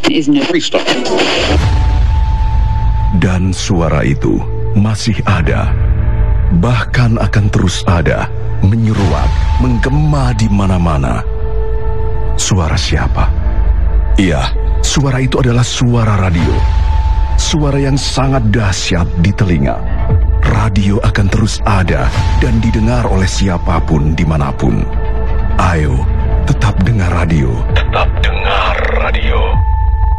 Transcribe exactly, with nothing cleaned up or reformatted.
is no restart. Dan suara itu masih ada, bahkan akan terus ada, menyeruak, menggema di mana-mana. Suara siapa? Iya, suara itu adalah suara radio. Suara yang sangat dahsyat di telinga. Radio akan terus ada dan didengar oleh siapapun dimanapun. Ayo, tetap dengar radio. Tetap dengar radio.